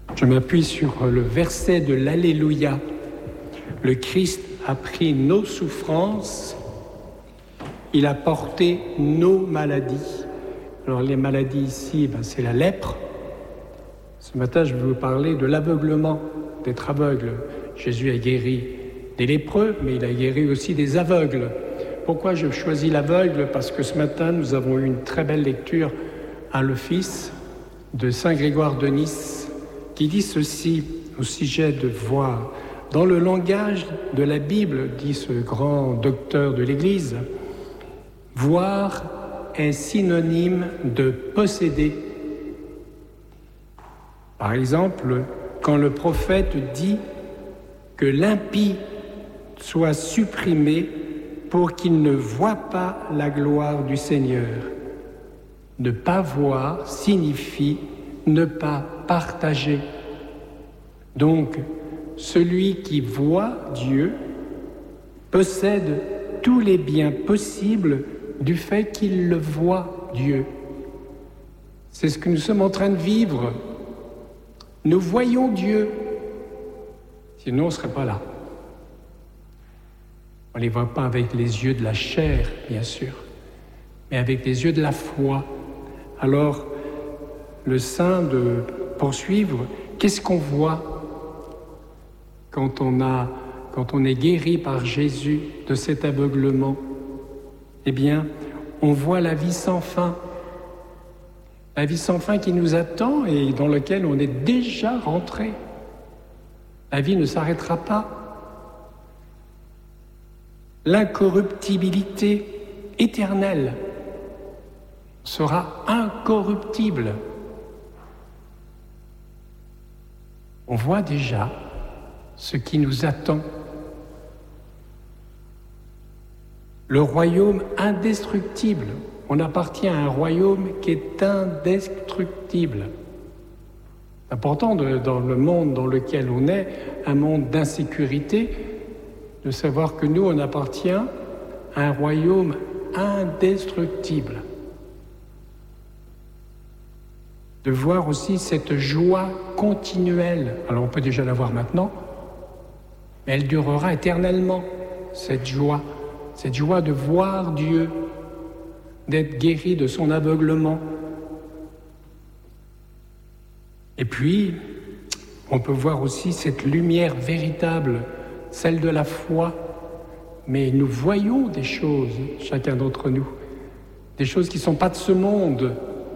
Je m'appuie sur le verset de l'Alléluia. Le Christ a pris nos souffrances, il a porté nos maladies. Alors les maladies ici, c'est la lèpre. Ce matin, je vais vous parler de l'aveuglement, d'être aveugle. Jésus a guéri des lépreux, mais il a guéri aussi des aveugles. Pourquoi je choisis l'aveugle? Parce que ce matin, nous avons eu une très belle lecture à l'office de Saint Grégoire de Nice, qui dit ceci au sujet de voir. Dans le langage de la Bible, dit ce grand docteur de l'Église, voir est synonyme de posséder. Par exemple, quand le prophète dit que l'impie soit supprimé pour qu'il ne voie pas la gloire du Seigneur. Ne pas voir signifie ne pas partager. Donc, celui qui voit Dieu possède tous les biens possibles du fait qu'il le voit, Dieu. C'est ce que nous sommes en train de vivre. Nous voyons Dieu, sinon on ne serait pas là. On ne les voit pas avec les yeux de la chair, bien sûr, mais avec les yeux de la foi. Alors, le saint de poursuivre, qu'est-ce qu'on voit quand on est guéri par Jésus de cet aveuglement? Eh bien, on voit la vie sans fin. La vie sans fin qui nous attend et dans laquelle on est déjà rentré. La vie ne s'arrêtera pas. L'incorruptibilité éternelle sera incorruptible. On voit déjà ce qui nous attend. Le royaume indestructible. On appartient à un royaume qui est indestructible. C'est important dans le monde dans lequel on est, un monde d'insécurité, de savoir que nous, on appartient à un royaume indestructible. De voir aussi cette joie continuelle. Alors on peut déjà la voir maintenant, mais elle durera éternellement, cette joie de voir Dieu, d'être guéri de son aveuglement. Et puis, on peut voir aussi cette lumière véritable, celle de la foi. Mais nous voyons des choses, chacun d'entre nous, des choses qui ne sont pas de ce monde,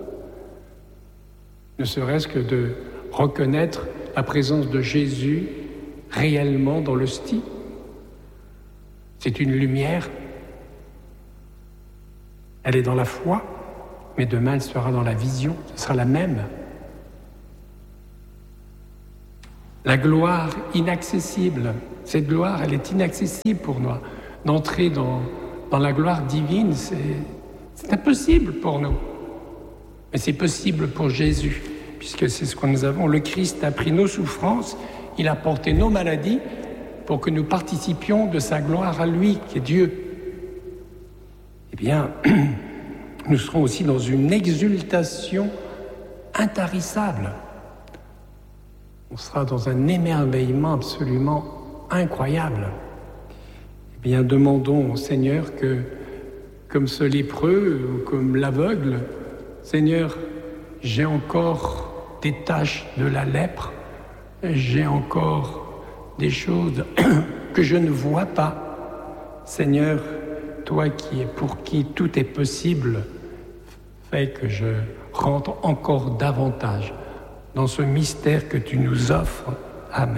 ne serait-ce que de reconnaître la présence de Jésus réellement dans l'hostie. C'est une lumière. Elle est dans la foi, mais demain elle sera dans la vision, ce sera la même. La gloire inaccessible, cette gloire, elle est inaccessible pour nous. D'entrer dans la gloire divine, c'est impossible pour nous. Mais c'est possible pour Jésus, puisque c'est ce que nous avons. Le Christ a pris nos souffrances, il a porté nos maladies pour que nous participions de sa gloire à lui, qui est Dieu. Eh bien, nous serons aussi dans une exultation intarissable. On sera dans un émerveillement absolument incroyable. Eh bien, demandons au Seigneur que, comme ce lépreux ou comme l'aveugle, Seigneur, j'ai encore des taches de la lèpre, j'ai encore des choses que je ne vois pas. Seigneur, toi pour qui tout est possible, fais que je rentre encore davantage dans ce mystère que tu nous offres